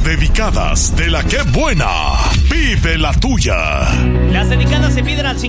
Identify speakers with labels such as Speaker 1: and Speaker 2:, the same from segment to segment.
Speaker 1: dedicadas de la que buena. Pide la tuya.
Speaker 2: Las dedicadas se piden al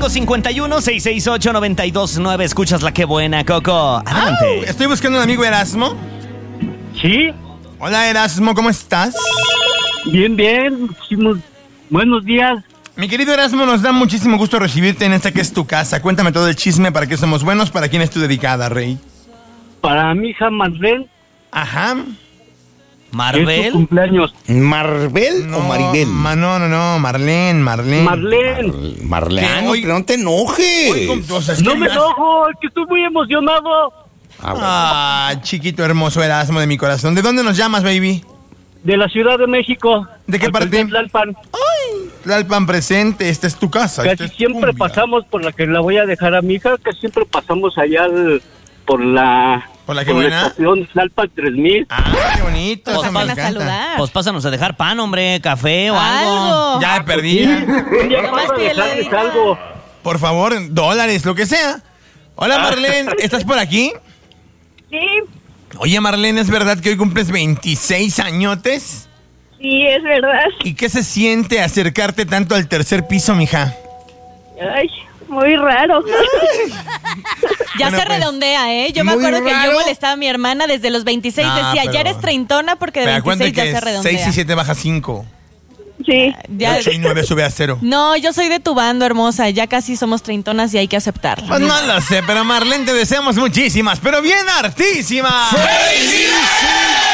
Speaker 2: 5551-668-929. Escuchas la que buena, Coco. Adelante.
Speaker 3: Estoy buscando a un amigo Erasmo.
Speaker 4: Sí,
Speaker 3: Hola Erasmo, ¿cómo estás?
Speaker 4: bien. Buenos días.
Speaker 3: Mi querido Erasmo, nos da muchísimo gusto recibirte en esta que es tu casa. Cuéntame todo el chisme, para qué somos buenos, para quién es tu dedicada, Rey.
Speaker 4: Para mi hija Marlene,
Speaker 3: Ajá.
Speaker 4: es su
Speaker 2: Marvel.
Speaker 4: cumpleaños.
Speaker 5: ¿Marvel o Maribel?
Speaker 3: No, Marlene.
Speaker 4: Marlene,
Speaker 5: Marleano,
Speaker 3: Hoy-
Speaker 5: pero no te enojes.
Speaker 3: O sea, es
Speaker 4: no
Speaker 3: que
Speaker 4: me enojo, es que estoy muy emocionado.
Speaker 3: Chiquito hermoso Erasmo de mi corazón. ¿De dónde nos llamas, baby?
Speaker 4: De la Ciudad de México.
Speaker 3: ¿De qué
Speaker 4: Al
Speaker 3: parte?
Speaker 4: de Tlalpan.
Speaker 3: Tlalpan presente, esta es tu casa. esta
Speaker 4: Casi
Speaker 3: es
Speaker 4: siempre
Speaker 3: cumbia.
Speaker 4: pasamos por la que la voy a dejar a mi hija, casi siempre pasamos allá por la...
Speaker 3: ¿Por la que buena?
Speaker 4: estación Tlalpan 3000.
Speaker 3: Qué bonito,
Speaker 2: Pues
Speaker 3: eso me
Speaker 2: pasan a
Speaker 3: encanta.
Speaker 6: saludar.
Speaker 2: Pues pásanos a dejar pan, hombre, café o algo.
Speaker 3: Ya perdí.
Speaker 4: Un día
Speaker 6: Nomás
Speaker 4: vamos a
Speaker 6: pide la
Speaker 4: dejarles
Speaker 6: dedicada.
Speaker 4: algo.
Speaker 3: Por favor, dólares, lo que sea. Hola Marlene, ¿estás por aquí?
Speaker 7: Sí,
Speaker 3: Oye Marlene, ¿es verdad que hoy cumples 26 añotes?
Speaker 7: sí, es verdad.
Speaker 3: ¿Y qué se siente acercarte tanto al tercer piso, mija?
Speaker 7: Ay, muy raro.
Speaker 6: Ya
Speaker 3: Bueno,
Speaker 6: se
Speaker 3: pues,
Speaker 6: redondea, ¿eh? Yo me
Speaker 5: muy
Speaker 6: acuerdo que
Speaker 5: raro.
Speaker 6: yo molestaba a mi hermana desde los 26.
Speaker 3: No,
Speaker 6: Decía,
Speaker 3: pero-
Speaker 6: ya eres treintona porque de
Speaker 3: Pero acuérdate
Speaker 6: 26 ya se
Speaker 3: que
Speaker 6: redondea.
Speaker 3: 6 y 7 baja 5.
Speaker 7: Sí.
Speaker 6: Ya-
Speaker 3: 8 y 9 sube a 0.
Speaker 6: No, yo soy de tu bando, hermosa. Ya casi somos treintonas y hay que aceptarlo.
Speaker 3: Pues no lo sé, pero Marlene, te deseamos muchísimas, pero bien hartísimas.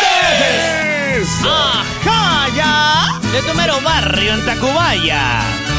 Speaker 2: ¡Ajá, ya! De tu mero barrio en Tacubaya.